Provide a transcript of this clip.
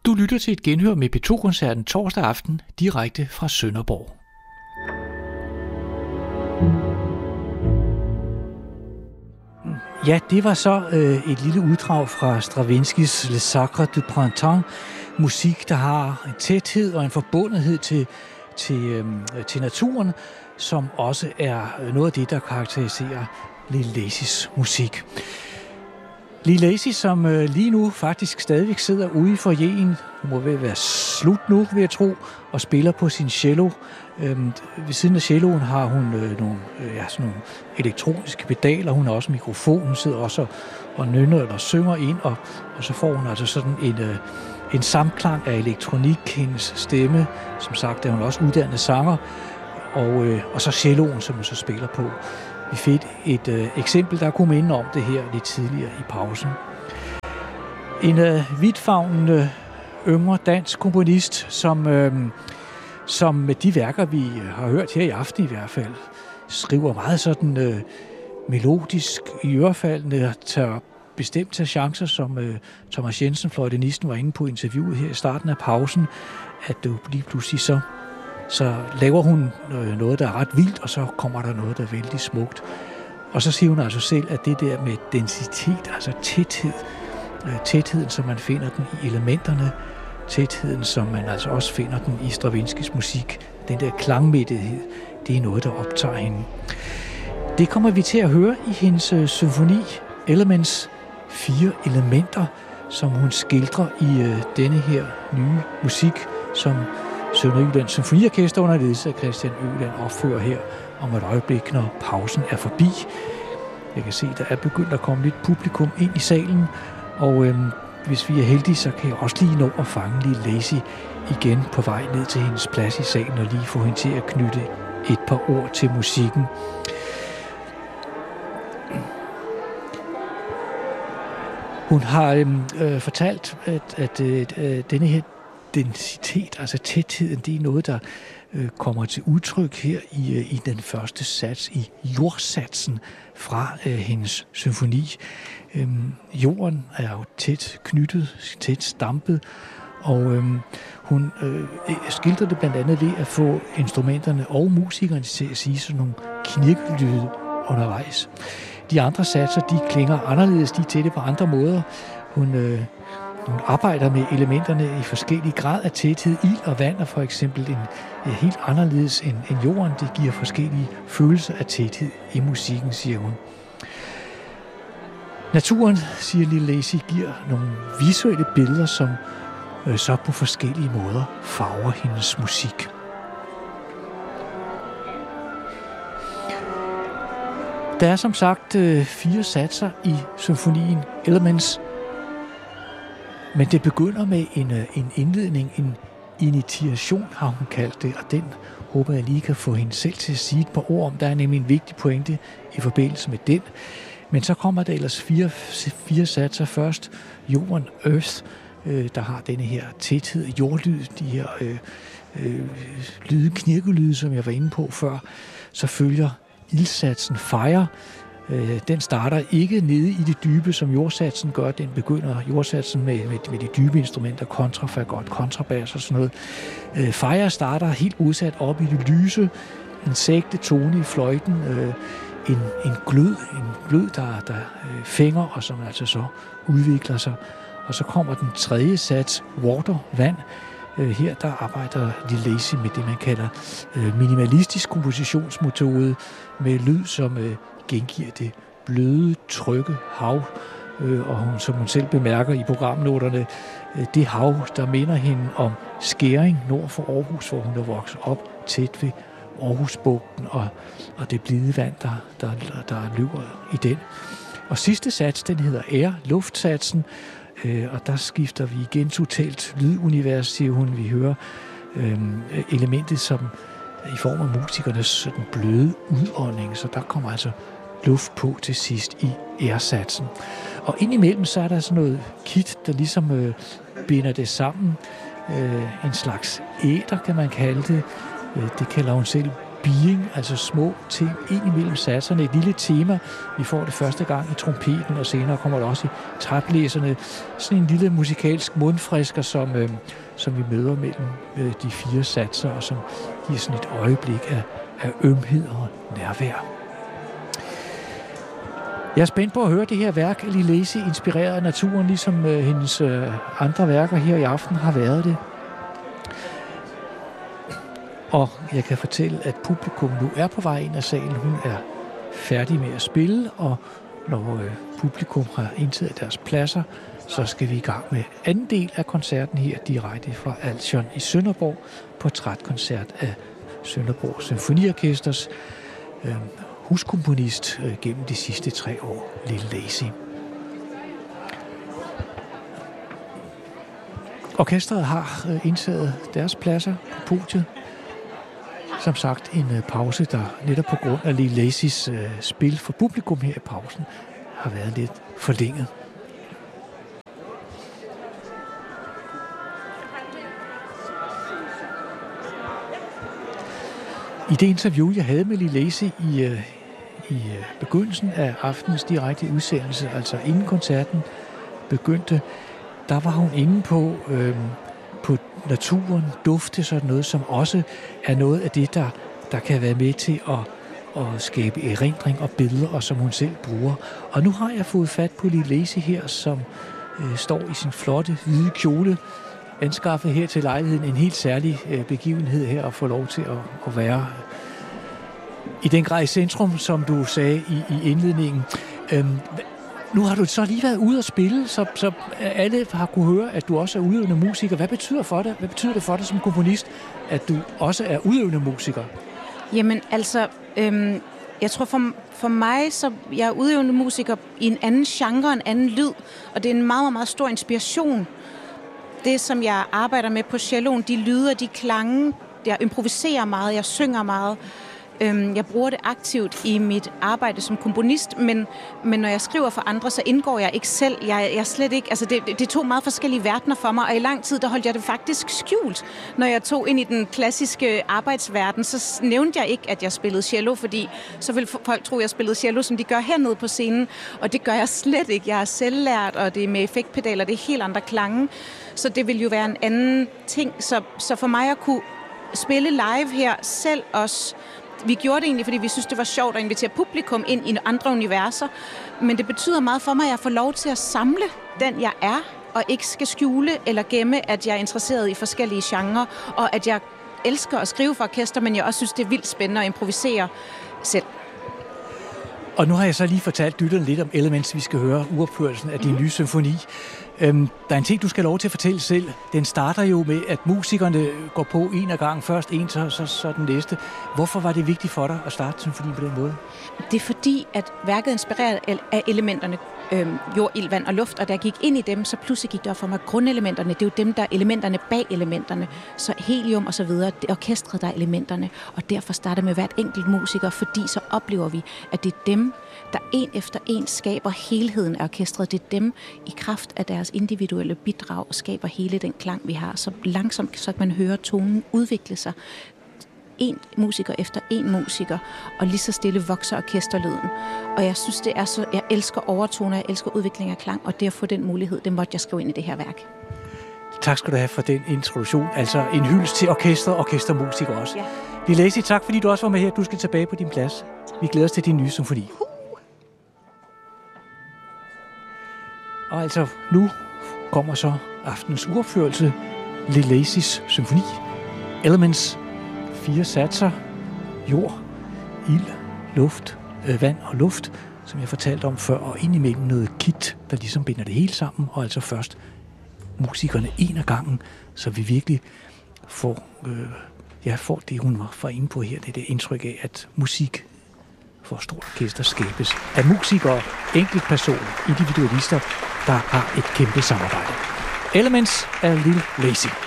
Du lytter til et genhør med P2-koncerten torsdag aften direkte fra Sønderborg. Ja, det var så et lille uddrag fra Stravinskys Le Sacre du Printemps. Musik, der har en tæthed og en forbundethed til naturen, som også er noget af det, der karakteriserer Lille Lacy's musik. Lille Lacy, som lige nu faktisk stadigvæk sidder ude i foyeren, må vel være slut nu, vil jeg tro, og spiller på sin cello. Ved siden af celloen har hun nogle elektroniske pedaler, hun har også mikrofon, hun sidder også og nynner eller synger ind, og så får hun altså sådan en samklang af elektronik, hendes stemme. Som sagt er hun også uddannet sanger, og så celloen, som hun så spiller på. Vi fik et eksempel, der kunne minde om det her lidt tidligere i pausen. En vidtfavnende yngre dansk komponist, som med de værker, vi har hørt her i aften i hvert fald, skriver meget sådan melodisk i ørefaldene, tager bestemt tage chancer, som Thomas Jensen, fløjtenisten, var inde på interviewet her i starten af pausen, at du lige pludselig så laver hun noget, der er ret vildt, og så kommer der noget, der er vældig smukt. Og så siger hun altså selv, at det der med densitet, altså tætheden, som man finder den i elementerne, tætheden, som man altså også finder den i Stravinskys musik, den der klangmættethed, det er noget, der optager hende. Det kommer vi til at høre i hendes symfoni, Elements, 4 elementer, som hun skildrer i denne her nye musik, som Sønderjyllands Symfoniorkester under ledelse af Christian Øland opfører her om et øjeblik, når pausen er forbi. Jeg kan se, der er begyndt at komme lidt publikum ind i salen, og hvis vi er heldige, så kan jeg også lige nå at fange Lille Lacy igen på vej ned til hendes plads i salen og lige få hende til at knytte et par ord til musikken. Hun har fortalt, at denne her densitet, altså tætheden, det er noget, der kommer til udtryk her i den første sats, i jordsatsen fra hendes symfoni. Jorden er jo tæt knyttet, tæt stampet, og hun skildrer det blandt andet ved at få instrumenterne og musikerne til at sige sådan nogle knirkelyde undervejs. De andre satser, de klinger anderledes, de er tætte på andre måder. Hun arbejder med elementerne i forskellige grad af tæthed. Ild og vand er for eksempel en helt anderledes end jorden. Det giver forskellige følelser af tæthed i musikken, siger hun. Naturen, siger Lille Lacy, giver nogle visuelle billeder, som så på forskellige måder farver hendes musik. Der er som sagt 4 satser i symfonien Elements, men det begynder med en indledning, en initiation har hun kaldt det, og den håber jeg lige kan få hende selv til at sige et par ord om. Der er nemlig en vigtig pointe i forbindelse med den. Men så kommer der ellers 4 satser først. Jorden, Earth, der har denne her tæthed, jordlyd, de her lyde, knirkelyde, som jeg var inde på før. Så følger ildsatsen Fire. Den starter ikke nede i det dybe, som jordsatsen gør. Den begynder jordsatsen med de dybe instrumenter, kontrafagot, kontrabas og sådan noget. Fire starter helt udsat op i det lyse, en sægte tone i fløjten, en glød, der fænger, og som altså så udvikler sig. Og så kommer den tredje sats, Water, vand. Her der arbejder Lille Lacy med det, man kalder minimalistisk kompositionsmetode, med lyd, som gengiver det bløde, trygge hav. Og hun, som hun selv bemærker i programnoterne, det hav, der minder hende om Skæring nord for Aarhus, hvor hun er vokset op tæt ved Aarhusbugten, og det blide vand, der løber i den. Og sidste sats, den hedder Air, luftsatsen, og der skifter vi igen totalt lydunivers, siger hun. Vi hører elementet som i form af musikernes sådan bløde udånding, så der kommer altså luft på til sidst i airsatsen. Og indimellem så er der sådan noget kit, der ligesom binder det sammen. En slags æter, kan man kalde det. Det kalder hun selv being, altså små ting ind imellem satserne. Et lille tema. Vi får det første gang i trompeten, og senere kommer det også i traplæserne. Sådan en lille musikalsk mundfrisker, som vi møder mellem de 4 satser, og som giver sådan et øjeblik af ømhed og nærvær. Jeg er spændt på at høre det her værk, Lille Lacy, inspireret af naturen, ligesom hendes andre værker her i aften har været det. Og jeg kan fortælle, at publikum nu er på vej ind af salen. Hun er færdig med at spille, og når publikum har indtaget deres pladser, så skal vi i gang med anden del af koncerten her direkte fra Alsion i Sønderborg. Portrætkoncert af Sønderborg Symfoniorkesters huskomponist gennem de sidste 3 år, Lille Lacy. Orkestret har indtaget deres pladser på podiet. Som sagt en pause, der netop på grund af Lille Lacys spil for publikum her i pausen har været lidt forlænget. I det interview, jeg havde med Lille Lacy i begyndelsen af aftenens direkte udsendelse, altså inden koncerten begyndte, der var hun inde på naturen, dufte, sådan noget, som også er noget af det, der kan være med til at skabe erindring og billeder, og som hun selv bruger. Og nu har jeg fået fat på Lille Lacy her, som står i sin flotte hvide kjole, anskaffet her til lejligheden. En helt særlig begivenhed her at få lov til at være i den grad i centrum, som du sagde i indledningen. Nu har du så lige været ude at spille, så alle har kunne høre, at du også er udøvende musiker. Hvad betyder det for dig som komponist, at du også er udøvende musiker? Jamen altså, jeg tror for mig, så jeg er udøvende musiker i en anden genre, en anden lyd, og det er en meget, meget stor inspiration. Det, som jeg arbejder med på celloen, de lyder, de klange, jeg improviserer meget, jeg synger meget. Jeg bruger det aktivt i mit arbejde som komponist, men når jeg skriver for andre, så indgår jeg ikke selv. Jeg er slet ikke, altså det er 2 meget forskellige verdener for mig, og i lang tid, der holdt jeg det faktisk skjult. Når jeg tog ind i den klassiske arbejdsverden, så nævnte jeg ikke, at jeg spillede cello, fordi så ville folk tro, at jeg spillede cello, som de gør hernede på scenen, og det gør jeg slet ikke. Jeg er selvlært, og det er med effektpedaler, det er helt andre klange, så det vil jo være en anden ting. Så for mig at kunne spille live her selv også. Vi gjorde det egentlig, fordi vi synes, det var sjovt at invitere publikum ind i andre universer. Men det betyder meget for mig, at jeg får lov til at samle den, jeg er, og ikke skal skjule eller gemme, at jeg er interesseret i forskellige genrer, og at jeg elsker at skrive for orkester, men jeg også synes, det er vildt spændende at improvisere selv. Og nu har jeg så lige fortalt lytterne lidt om Elements, vi skal høre uopførelsen af din nye symfoni. Der er en ting, du skal have lov til at fortælle selv. Den starter jo med, at musikerne går på en ad gangen. Først en, så den næste. Hvorfor var det vigtigt for dig at starte symfonien på den måde? Det er fordi, at værket er inspireret af elementerne jord, ild, vand og luft, og da jeg gik ind i dem, så pludselig gik det op for mig, grundelementerne, det er jo dem, der er elementerne bag elementerne. Så helium og så videre, det er orkestret, der er elementerne, og derfor starter med hvert enkelt musiker, fordi så oplever vi, at det er dem, der en efter en skaber helheden af orkestret. Det er dem i kraft af deres individuelle bidrag og skaber hele den klang, vi har. Så langsomt så kan man høre tonen udvikle sig. En musiker efter en musiker, og lige så stille vokser orkesterlyden. Og jeg synes, det er så... Jeg elsker overtoner, jeg elsker udvikling af klang, og det at få den mulighed, det måtte jeg skrive ind i det her værk. Tak skal du have for den introduktion. Altså en hyldest til orkester og orkestermusikere også. Ja. Lille Lacy, tak fordi du også var med her. Du skal tilbage på din plads. Vi glæder os til din nye symfoni. Og altså, nu kommer så aftenens uopførelse, Lille Lacys symfoni. Elements, 4 satser, jord, ild, luft, vand og luft, som jeg fortalte om før, og indimellem noget kit, der ligesom binder det hele sammen, og altså først musikerne en af gangen, så vi virkelig får det, hun var inde på her, det der indtryk af, at musik for stort orkester skabes af musikere, enkeltpersoner, individualister, der har et kæmpe samarbejde. Elements af Lille Lacy.